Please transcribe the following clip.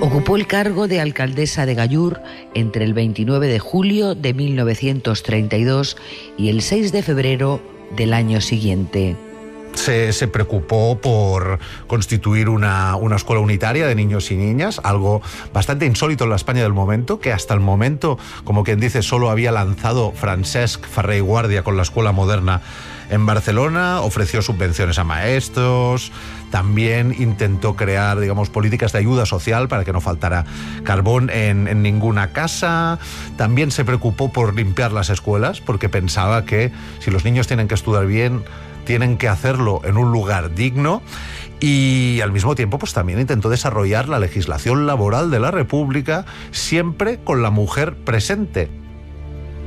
Ocupó el cargo de alcaldesa de Gallur entre el 29 de julio de 1932 y el 6 de febrero del año siguiente. Se preocupó por constituir una escuela unitaria de niños y niñas, algo bastante insólito en la España del momento, que hasta el momento, como quien dice, solo había lanzado Francesc Ferrer i Guàrdia con la escuela moderna en Barcelona. Ofreció subvenciones a maestros, también intentó crear, digamos, políticas de ayuda social para que no faltara carbón en ninguna casa. También se preocupó por limpiar las escuelas, porque pensaba que si los niños tienen que estudiar bien, tienen que hacerlo en un lugar digno, y al mismo tiempo pues también intentó desarrollar la legislación laboral de la República, siempre con la mujer presente.